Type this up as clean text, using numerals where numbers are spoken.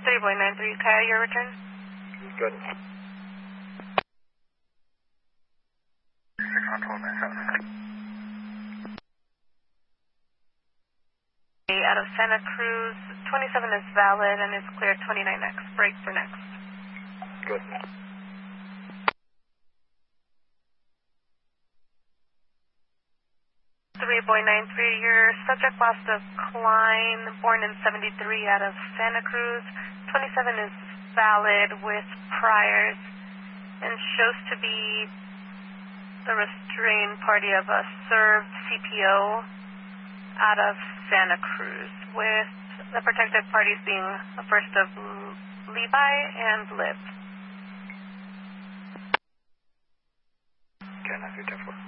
3.93, Kaya, your return? Good. 8 out of Santa Cruz, 27 is valid and is cleared 29X. Break for next. Good. 3.93, your subject lost to Klein, born in 73 out of Santa Cruz. 27 is valid with priors and shows to be the restrained party of a served CPO out of Santa Cruz, with the protected parties being the first of Levi and Liv. Okay, 934.